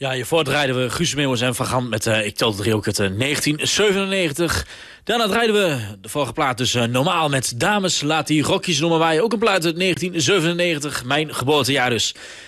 Ja, hiervoor draaiden we Guus Meeuwis en Van Gant met ik tel de driehoek uit 1997. Daarna draaiden we de vorige plaat dus normaal met Dames. Laat die rokjes nog maar waaien. Ook een plaat uit 1997, mijn geboortejaar dus.